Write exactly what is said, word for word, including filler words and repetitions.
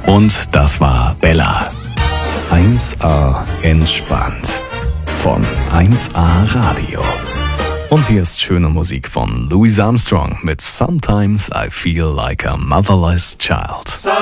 Und das war Bella. eins A entspannt. Von eins A Radio. Und hier ist schöne Musik von Louis Armstrong mit Sometimes I Feel Like a Motherless Child.